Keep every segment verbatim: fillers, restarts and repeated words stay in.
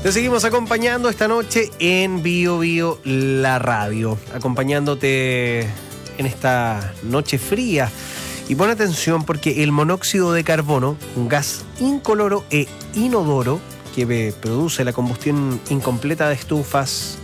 Te seguimos acompañando esta noche en Bio Bio la radio, acompañándote en esta noche fría. Y pon atención porque el monóxido de carbono, un gas incoloro e inodoro que produce la combustión incompleta de estufas,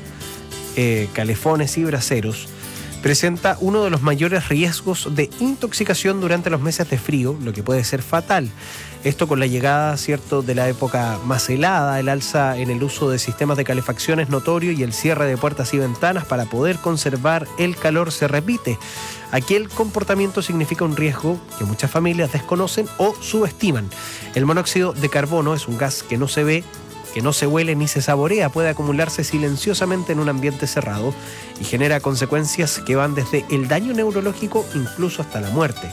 eh, calefones y braseros, presenta uno de los mayores riesgos de intoxicación durante los meses de frío, lo que puede ser fatal. Esto con la llegada, cierto, de la época más helada, el alza en el uso de sistemas de calefacción es notorio y el cierre de puertas y ventanas para poder conservar el calor se repite. Aquí el comportamiento significa un riesgo que muchas familias desconocen o subestiman. El monóxido de carbono es un gas que no se ve, que no se huele ni se saborea, puede acumularse silenciosamente en un ambiente cerrado y genera consecuencias que van desde el daño neurológico incluso hasta la muerte.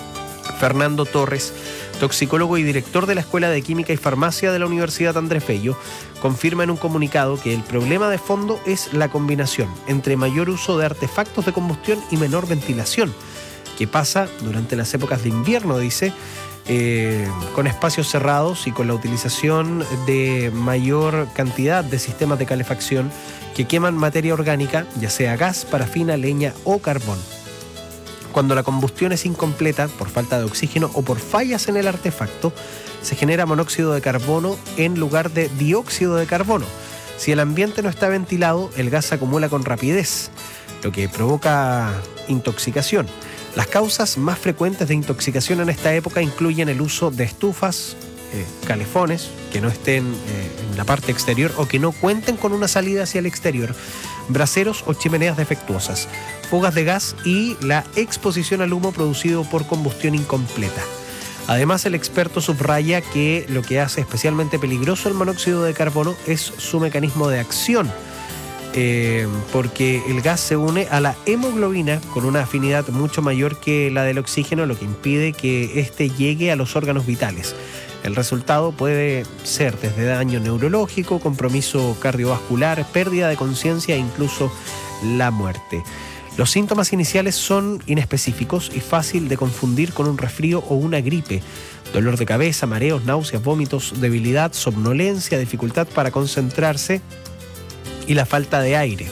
Fernando Torres, toxicólogo y director de la Escuela de Química y Farmacia de la Universidad Andrés Bello, confirma en un comunicado que el problema de fondo es la combinación entre mayor uso de artefactos de combustión y menor ventilación, que pasa durante las épocas de invierno, dice, eh, con espacios cerrados y con la utilización de mayor cantidad de sistemas de calefacción que queman materia orgánica, ya sea gas, parafina, leña o carbón. Cuando la combustión es incompleta por falta de oxígeno o por fallas en el artefacto, se genera monóxido de carbono en lugar de dióxido de carbono. Si el ambiente no está ventilado, el gas se acumula con rapidez, lo que provoca intoxicación. Las causas más frecuentes de intoxicación en esta época incluyen el uso de estufas, eh, calefones que no estén eh, en la parte exterior o que no cuenten con una salida hacia el exterior, braseros o chimeneas defectuosas, fugas de gas y la exposición al humo producido por combustión incompleta. Además, el experto subraya que lo que hace especialmente peligroso el monóxido de carbono es su mecanismo de acción, eh, porque el gas se une a la hemoglobina con una afinidad mucho mayor que la del oxígeno, lo que impide que éste llegue a los órganos vitales. El resultado puede ser desde daño neurológico, compromiso cardiovascular, pérdida de conciencia e incluso la muerte. Los síntomas iniciales son inespecíficos y fácil de confundir con un resfrío o una gripe. Dolor de cabeza, mareos, náuseas, vómitos, debilidad, somnolencia, dificultad para concentrarse y la falta de aire.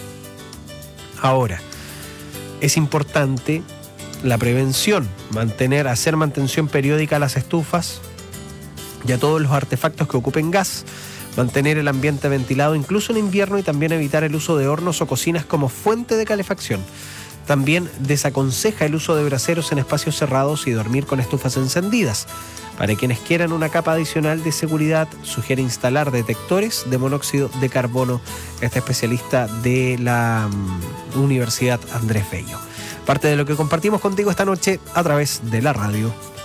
Ahora, es importante la prevención, mantener, hacer mantención periódica a las estufas y a todos los artefactos que ocupen gas, mantener el ambiente ventilado incluso en invierno y también evitar el uso de hornos o cocinas como fuente de calefacción. También desaconseja el uso de braseros en espacios cerrados y dormir con estufas encendidas. Para quienes quieran una capa adicional de seguridad, sugiere instalar detectores de monóxido de carbono, este especialista de la um, Universidad Andrés Bello. Parte de lo que compartimos contigo esta noche a través de la radio.